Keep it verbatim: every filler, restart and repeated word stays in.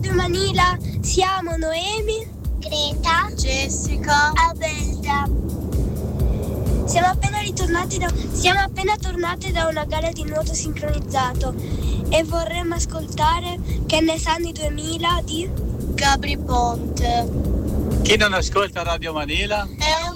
Radio Manila siamo Noemi, Greta, Jessica, Abelda. Siamo appena ritornati da, siamo appena tornate da una gara di nuoto sincronizzato e vorremmo ascoltare Che ne sanno i duemila di Gabri Ponte. Chi non ascolta Radio Manila? È un